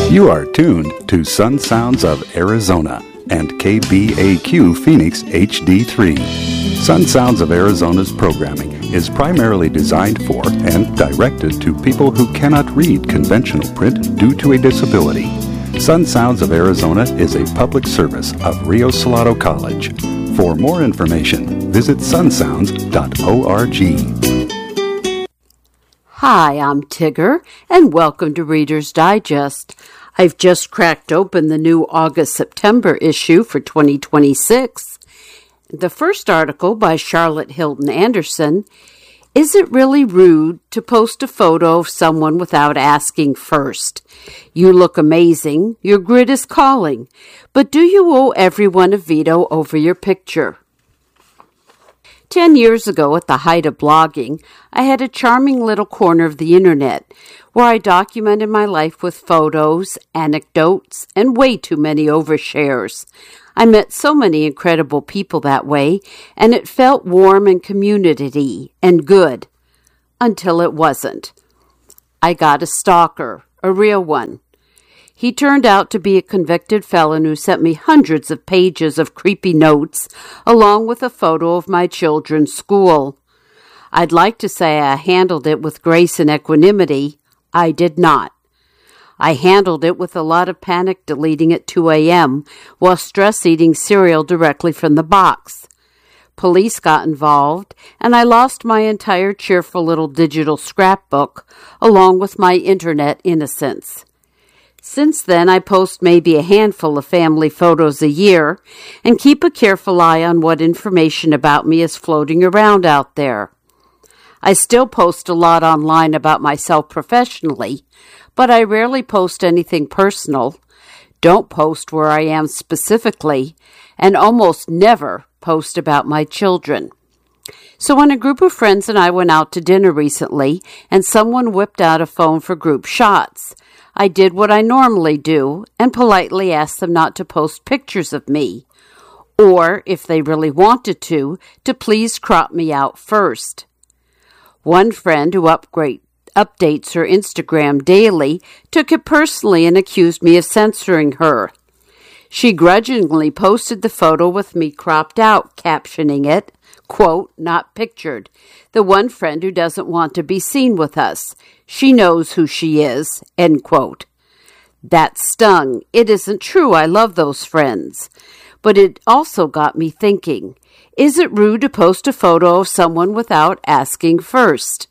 You are tuned to Sun Sounds of Arizona and KBAQ Phoenix HD3. Sun Sounds of Arizona's programming is primarily designed for and directed to people who cannot read conventional print due to a disability. Sun Sounds of Arizona is a public service of Rio Salado College. For more information, visit sunsounds.org. Hi, I'm Tigger, and welcome to Reader's Digest. I've just cracked open the new August-September issue for 2026. The first article by Charlotte Hilton Anderson, Is it really rude to post a photo of someone without asking first? You look amazing, your grit is calling, but do you owe everyone a veto over your picture? 10 years ago, at the height of blogging, I had a charming little corner of the internet where I documented my life with photos, anecdotes, and way too many overshares. I met so many incredible people that way, and it felt warm and community and good, until it wasn't. I got a stalker, a real one. He turned out to be a convicted felon who sent me hundreds of pages of creepy notes, along with a photo of my children's school. I'd like to say I handled it with grace and equanimity. I did not. I handled it with a lot of panic deleting at 2 a.m. while stress eating cereal directly from the box. Police got involved, and I lost my entire cheerful little digital scrapbook, along with my internet innocence. Since then, I post maybe a handful of family photos a year and keep a careful eye on what information about me is floating around out there. I still post a lot online about myself professionally, but I rarely post anything personal, don't post where I am specifically, and almost never post about my children. So when a group of friends and I went out to dinner recently and someone whipped out a phone for group shots, I did what I normally do and politely asked them not to post pictures of me, or, if they really wanted to please crop me out first. One friend who updates her Instagram daily took it personally and accused me of censoring her. She grudgingly posted the photo with me cropped out, captioning it, quote, not pictured. The one friend who doesn't want to be seen with us. She knows who she is, end quote. That stung. It isn't true. I love those friends. But it also got me thinking, is it rude to post a photo of someone without asking first?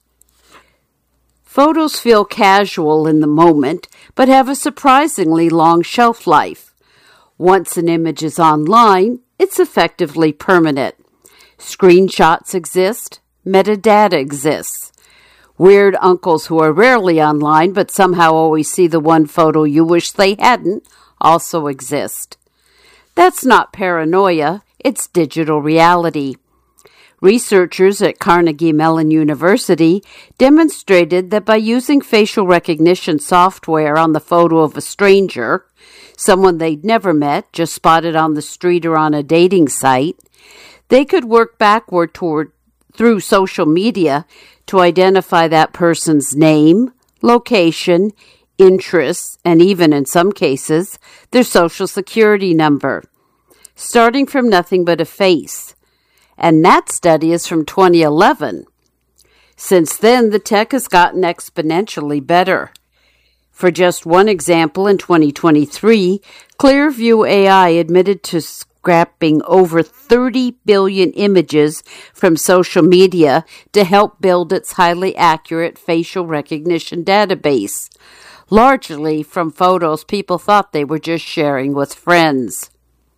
Photos feel casual in the moment, but have a surprisingly long shelf life. Once an image is online, it's effectively permanent. Screenshots exist, metadata exists. Weird uncles who are rarely online but somehow always see the one photo you wish they hadn't also exist. That's not paranoia, it's digital reality. Researchers at Carnegie Mellon University demonstrated that by using facial recognition software on the photo of a stranger, someone they'd never met, just spotted on the street or on a dating site, they could work backward through social media to identify that person's name, location, interests, and even in some cases, their social security number, starting from nothing but a face. And that study is from 2011. Since then, the tech has gotten exponentially better. For just one example, in 2023, Clearview AI admitted to scrapping over 30 billion images from social media to help build its highly accurate facial recognition database, largely from photos people thought they were just sharing with friends.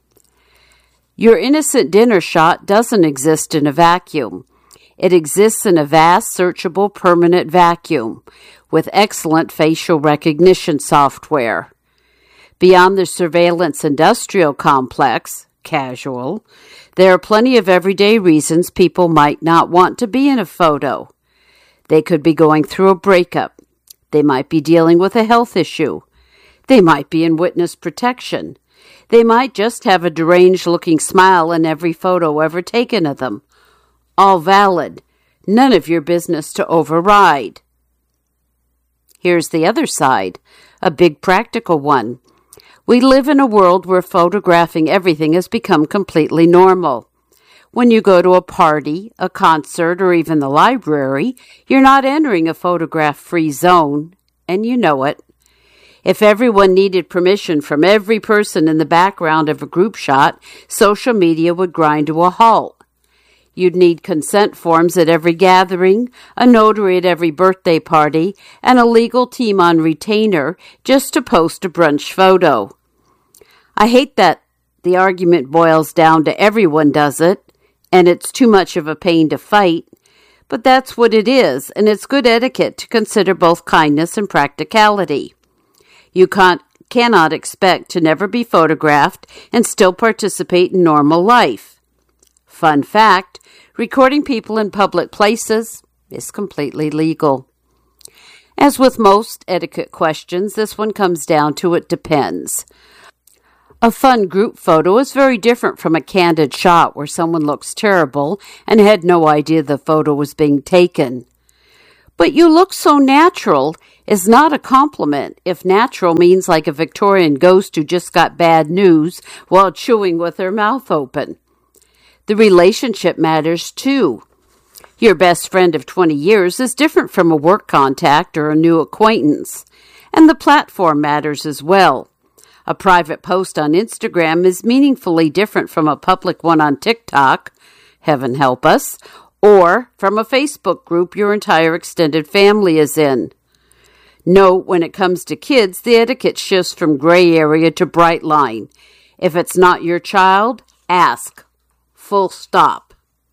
Your innocent dinner shot doesn't exist in a vacuum. It exists in a vast, searchable, permanent vacuum with excellent facial recognition software. Beyond the surveillance industrial complex, casual, there are plenty of everyday reasons people might not want to be in a photo. They could be going through a breakup. They might be dealing with a health issue. They might be in witness protection. They might just have a deranged-looking smile in every photo ever taken of them. All valid. None of your business to override. Here's the other side, a big practical one. We live in a world where photographing everything has become completely normal. When you go to a party, a concert, or even the library, you're not entering a photograph-free zone, and you know it. If everyone needed permission from every person in the background of a group shot, social media would grind to a halt. You'd need consent forms at every gathering, a notary at every birthday party, and a legal team on retainer just to post a brunch photo. I hate that the argument boils down to everyone does it, and it's too much of a pain to fight, but that's what it is, and it's good etiquette to consider both kindness and practicality. You cannot expect to never be photographed and still participate in normal life. Fun fact, recording people in public places is completely legal. As with most etiquette questions, this one comes down to it depends. A fun group photo is very different from a candid shot where someone looks terrible and had no idea the photo was being taken. But you look so natural is not a compliment if natural means like a Victorian ghost who just got bad news while chewing with her mouth open. The relationship matters too. Your best friend of 20 years is different from a work contact or a new acquaintance. And the platform matters as well. A private post on Instagram is meaningfully different from a public one on TikTok, heaven help us, or from a Facebook group your entire extended family is in. Note, when it comes to kids, the etiquette shifts from gray area to bright line. If it's not your child, ask. Full stop.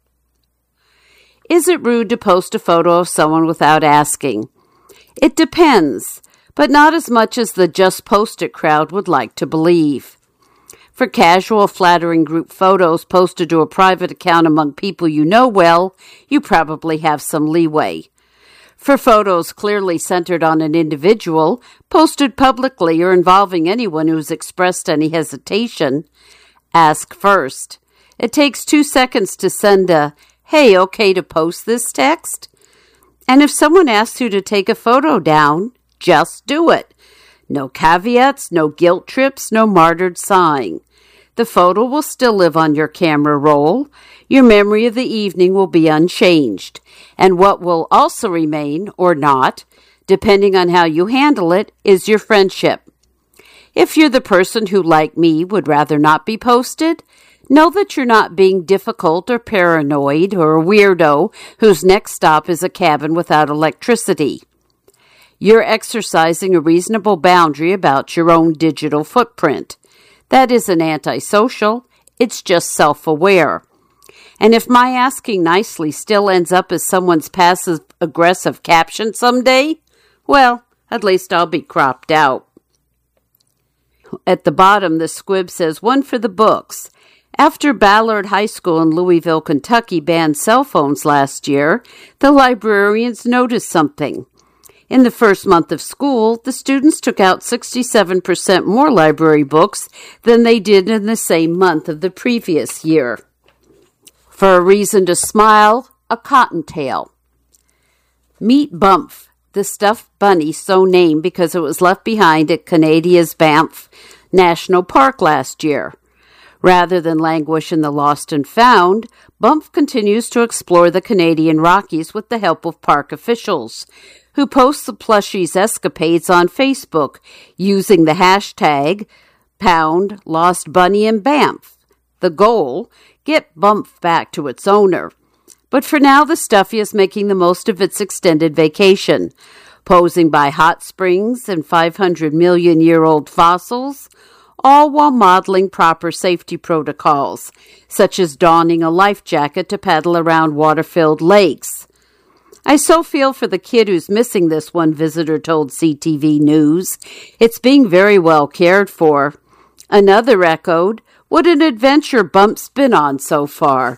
Is it rude to post a photo of someone without asking? It depends, but not as much as the just post it crowd would like to believe. For casual, flattering group photos posted to a private account among people you know well, you probably have some leeway. For photos clearly centered on an individual, posted publicly or involving anyone who's expressed any hesitation, ask first. It takes 2 seconds to send a, "Hey, okay to post this" text? And if someone asks you to take a photo down, just do it. No caveats, no guilt trips, no martyred sighing. The photo will still live on your camera roll. Your memory of the evening will be unchanged. And what will also remain, or not, depending on how you handle it, is your friendship. If you're the person who, like me, would rather not be posted, know that you're not being difficult or paranoid or a weirdo whose next stop is a cabin without electricity. You're exercising a reasonable boundary about your own digital footprint. That isn't antisocial, it's just self-aware. And if my asking nicely still ends up as someone's passive-aggressive caption someday, well, at least I'll be cropped out. At the bottom, the squib says, "One for the books." After Ballard High School in Louisville, Kentucky banned cell phones last year, the librarians noticed something. In the first month of school, the students took out 67% more library books than they did in the same month of the previous year. For a reason to smile, a cottontail. Meet Bumph, the stuffed bunny so named because it was left behind at Canada's Banff National Park last year. Rather than languish in the lost and found, Bumph continues to explore the Canadian Rockies with the help of park officials, who post the plushie's escapades on Facebook using the hashtag #LostBunnyInBanff. The goal, get Bumph back to its owner. But for now, the stuffy is making the most of its extended vacation, posing by hot springs and 500-million-year-old fossils, all while modeling proper safety protocols, such as donning a life jacket to paddle around water-filled lakes. I so feel for the kid who's missing this, one visitor told CTV News. It's being very well cared for. Another echoed, "What an adventure Bump's been on so far."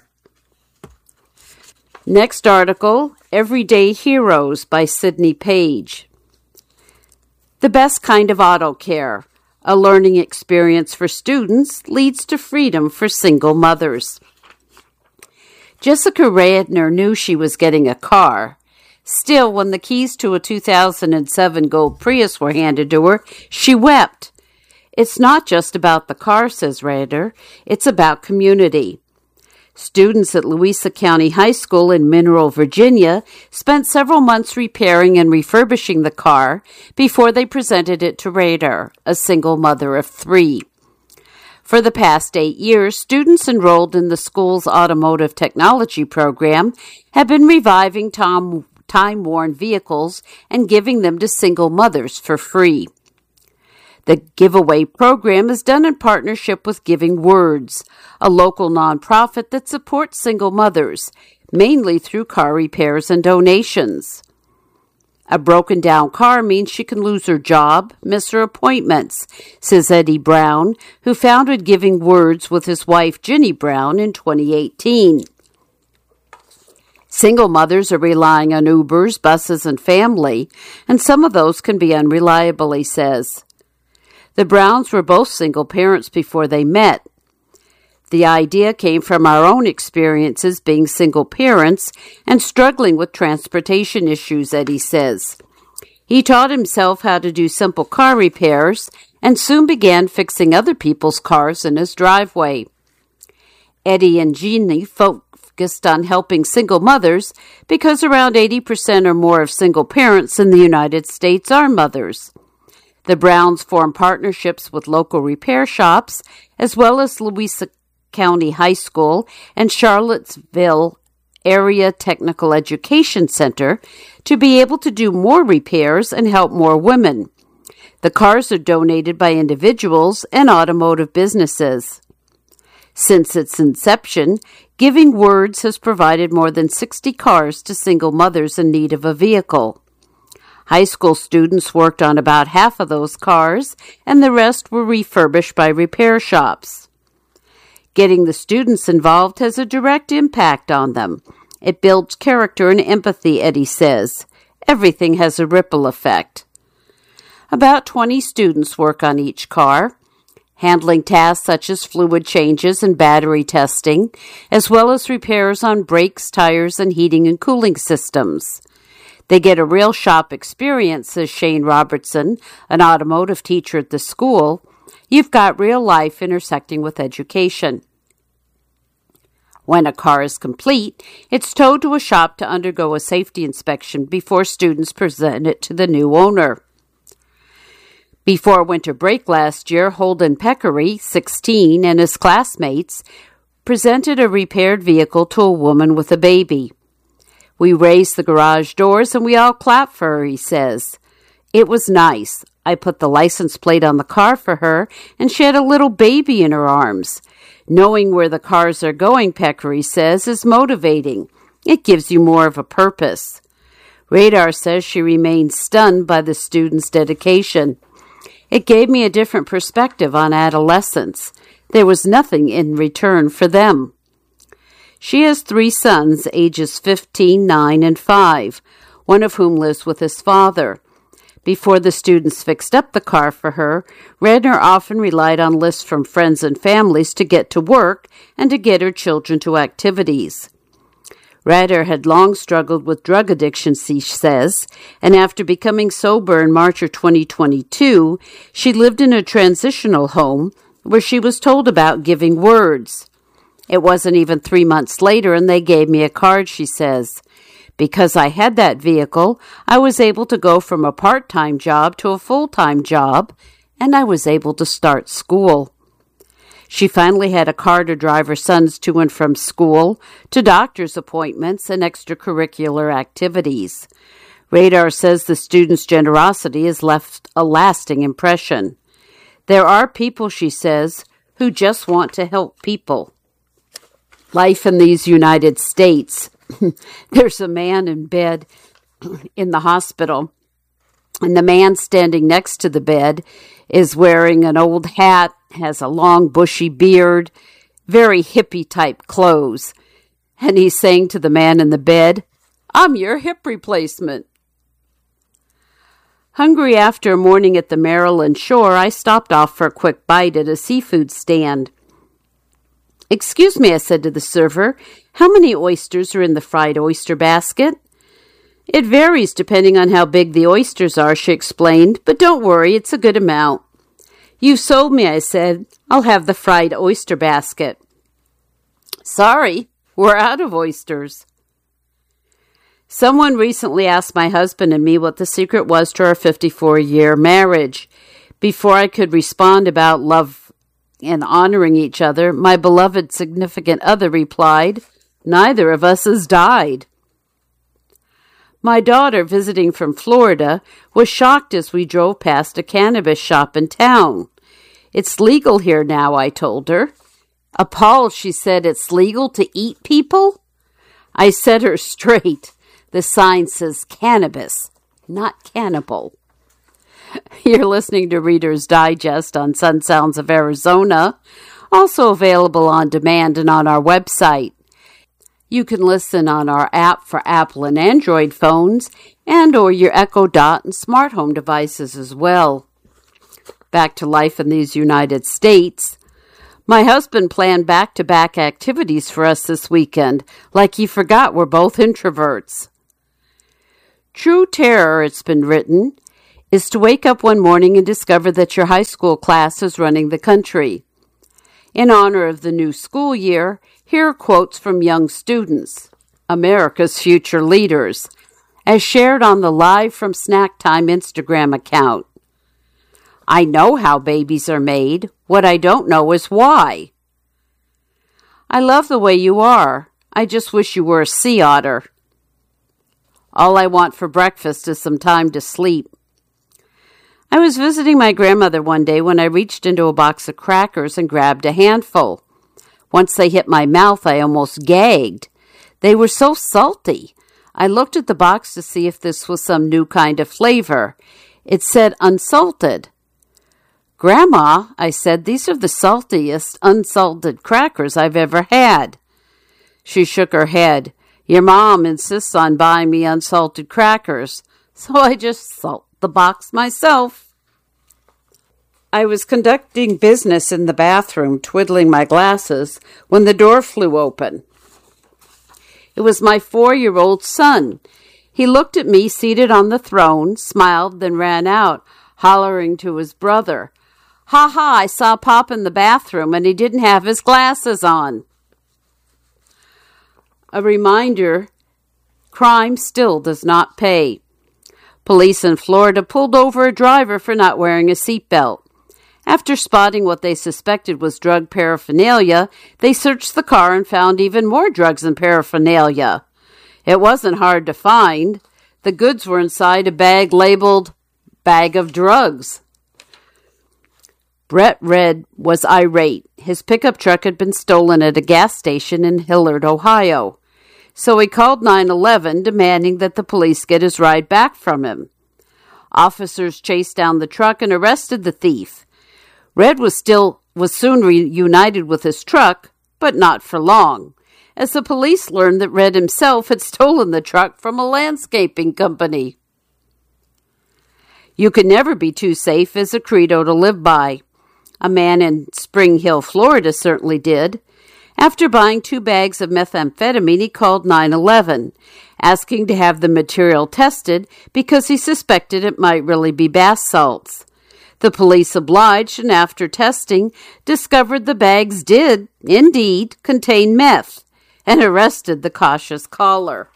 Next article, Everyday Heroes by Sydney Page. The best kind of auto care, a learning experience for students, leads to freedom for single mothers. Jessica Radner knew she was getting a car. Still, when the keys to a 2007 gold Prius were handed to her, she wept. It's not just about the car, says Rader. It's about community. Students at Louisa County High School in Mineral, Virginia, spent several months repairing and refurbishing the car before they presented it to Rader, a single mother of 3. For the past 8 years, students enrolled in the school's automotive technology program have been reviving time-worn vehicles and giving them to single mothers for free. The giveaway program is done in partnership with Giving Words, a local nonprofit that supports single mothers, mainly through car repairs and donations. A broken-down car means she can lose her job, miss her appointments, says Eddie Brown, who founded Giving Words with his wife Ginny Brown in 2018. Single mothers are relying on Ubers, buses, and family, and some of those can be unreliable, he says. The Browns were both single parents before they met. The idea came from our own experiences being single parents and struggling with transportation issues, Eddie says. He taught himself how to do simple car repairs and soon began fixing other people's cars in his driveway. Eddie and Jeannie focused on helping single mothers because around 80% or more of single parents in the United States are mothers. The Browns form partnerships with local repair shops, as well as Louisa County High School and Charlottesville Area Technical Education Center to be able to do more repairs and help more women. The cars are donated by individuals and automotive businesses. Since its inception, Giving Words has provided more than 60 cars to single mothers in need of a vehicle. High school students worked on about half of those cars, and the rest were refurbished by repair shops. Getting the students involved has a direct impact on them. It builds character and empathy, Eddie says. Everything has a ripple effect. About 20 students work on each car, handling tasks such as fluid changes and battery testing, as well as repairs on brakes, tires, and heating and cooling systems. They get a real shop experience, says Shane Robertson, an automotive teacher at the school. You've got real life intersecting with education. When a car is complete, it's towed to a shop to undergo a safety inspection before students present it to the new owner. Before winter break last year, Holden Peccary, 16, and his classmates presented a repaired vehicle to a woman with a baby. We raised the garage doors and we all clapped for her, he says. It was nice. I put the license plate on the car for her, and she had a little baby in her arms. Knowing where the cars are going, Peccary says, is motivating. It gives you more of a purpose. Radar says she remains stunned by the students' dedication. It gave me a different perspective on adolescence. There was nothing in return for them. She has 3 sons, ages 15, 9, and 5, one of whom lives with his father. Before the students fixed up the car for her, Redner often relied on lists from friends and families to get to work and to get her children to activities. Rader had long struggled with drug addiction, she says, and after becoming sober in March of 2022, she lived in a transitional home where she was told about Giving Words. It wasn't even 3 months later, and they gave me a card, she says. Because I had that vehicle, I was able to go from a part-time job to a full-time job, and I was able to start school. She finally had a car to drive her sons to and from school, to doctor's appointments, and extracurricular activities. Radar says the students' generosity has left a lasting impression. There are people, she says, who just want to help people. Life in these United States. There's a man in bed in the hospital, and the man standing next to the bed is wearing an old hat, has a long bushy beard, very hippie-type clothes. And he's saying to the man in the bed, "I'm your hip replacement." Hungry after a morning at the Maryland shore, I stopped off for a quick bite at a seafood stand. "Excuse me," I said to the server, "how many oysters are in the fried oyster basket?" It varies depending on how big the oysters are, she explained, but don't worry, it's a good amount. You've sold me, I said. I'll have the fried oyster basket. Sorry, we're out of oysters. Someone recently asked my husband and me what the secret was to our 54-year marriage. Before I could respond about love and honoring each other, my beloved significant other replied, "Neither of us has died." My daughter, visiting from Florida, was shocked as we drove past a cannabis shop in town. "It's legal here now," I told her. Appalled, she said, "It's legal to eat people?" I set her straight. The sign says cannabis, not cannibal. You're listening to Reader's Digest on Sun Sounds of Arizona, also available on demand and on our website. You can listen on our app for Apple and Android phones and or your Echo Dot and smart home devices as well. Back to life in these United States. My husband planned back-to-back activities for us this weekend, like he forgot we're both introverts. True terror, it's been written, is to wake up one morning and discover that your high school class is running the country. In honor of the new school year, here are quotes from young students, America's future leaders, as shared on the Live from Snack Time Instagram account. "I know how babies are made. What I don't know is why." "I love the way you are. I just wish you were a sea otter." "All I want for breakfast is some time to sleep." I was visiting my grandmother one day when I reached into a box of crackers and grabbed a handful. Once they hit my mouth, I almost gagged. They were so salty. I looked at the box to see if this was some new kind of flavor. It said unsalted. "Grandma," I said, "these are the saltiest unsalted crackers I've ever had." She shook her head. "Your mom insists on buying me unsalted crackers, so I just salt the box myself." I was conducting business in the bathroom, twiddling my glasses, when the door flew open. It was my 4-year-old son. He looked at me seated on the throne, smiled, then ran out, hollering to his brother, "Ha ha, I saw Pop in the bathroom and he didn't have his glasses on." A reminder, crime still does not pay. Police in Florida pulled over a driver for not wearing a seatbelt. After spotting what they suspected was drug paraphernalia, they searched the car and found even more drugs and paraphernalia. It wasn't hard to find. The goods were inside a bag labeled "Bag of Drugs." Brett Red was irate. His pickup truck had been stolen at a gas station in Hillard, Ohio. So he called 911, demanding that the police get his ride back from him. Officers chased down the truck and arrested the thief. Red was soon reunited with his truck, but not for long, as the police learned that Red himself had stolen the truck from a landscaping company. "You can never be too safe" is a credo to live by. A man in Spring Hill, Florida certainly did. After buying 2 bags of methamphetamine, he called 911, asking to have the material tested because he suspected it might really be bath salts. The police obliged, and after testing, discovered the bags did, indeed, contain meth, and arrested the cautious caller.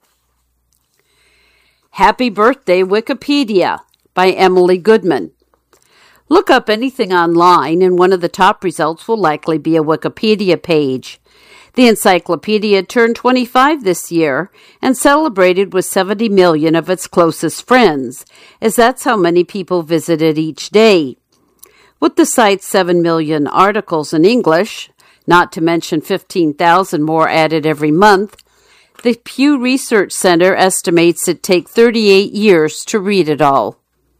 Happy Birthday, Wikipedia, by Emily Goodman. Look up anything online, and one of the top results will likely be a Wikipedia page. The encyclopedia turned 25 this year and celebrated with 70 million of its closest friends, as that's how many people visit it each day. With the site's 7 million articles in English, not to mention 15,000 more added every month, the Pew Research Center estimates it take 38 years to read it all.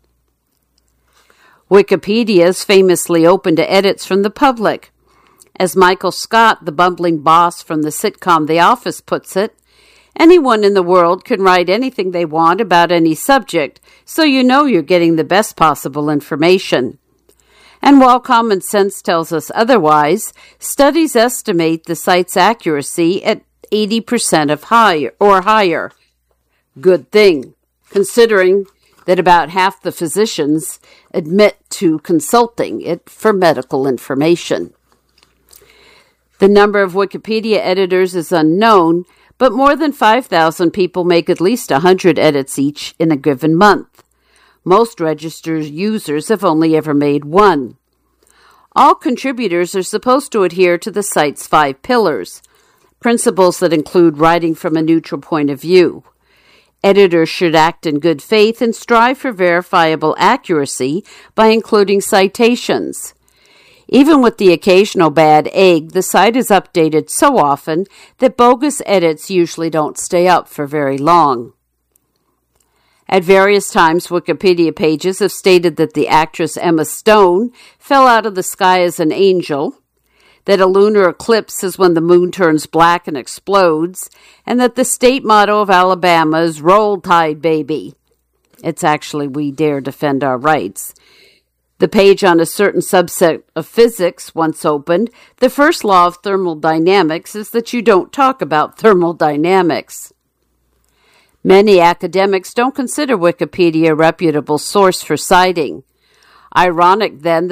Wikipedia is famously open to edits from the public. As Michael Scott, the bumbling boss from the sitcom The Office, puts it, anyone in the world can write anything they want about any subject, so you know you're getting the best possible information. And while common sense tells us otherwise, studies estimate the site's accuracy at 80% or higher. Good thing, considering that about half the physicians admit to consulting it for medical information. The number of Wikipedia editors is unknown, but more than 5,000 people make at least 100 edits each in a given month. Most registered users have only ever made one. All contributors are supposed to adhere to the site's 5 pillars, principles that include writing from a neutral point of view. Editors should act in good faith and strive for verifiable accuracy by including citations. Even with the occasional bad egg, the site is updated so often that bogus edits usually don't stay up for very long. At various times, Wikipedia pages have stated that the actress Emma Stone fell out of the sky as an angel, that a lunar eclipse is when the moon turns black and explodes, and that the state motto of Alabama is Roll Tide, baby. It's actually We Dare Defend Our Rights. The page on a certain subset of physics once opened, the first law of thermodynamics is that you don't talk about thermodynamics. Many academics don't consider Wikipedia a reputable source for citing. Ironic, then,